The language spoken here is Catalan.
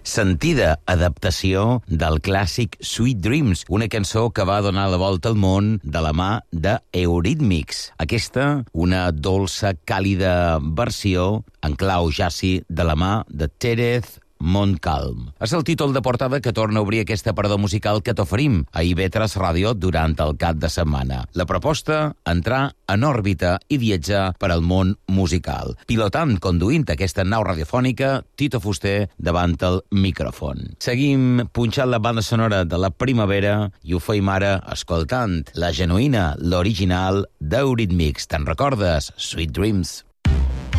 sentida adaptació del clàssic Sweet Dreams, una cançó que va donar la volta al món de la mà de Eurythmics. Aquesta, una dolça, càlida versió en clau jazzy de la mà de Terence Montcalm. És el títol de portada que torna a obrir aquesta aparador musical que t'oferim a IB3 Ràdio durant el cap de setmana. La proposta, entrar en òrbita i viatjar per al món musical. Pilotant, conduint aquesta nau radiofònica, Tito Fuster davant el micròfon. Seguim punxant la banda sonora de la primavera i ho feim ara escoltant la genuïna, l'original d'Eurythmics. Te'n recordes? Sweet Dreams.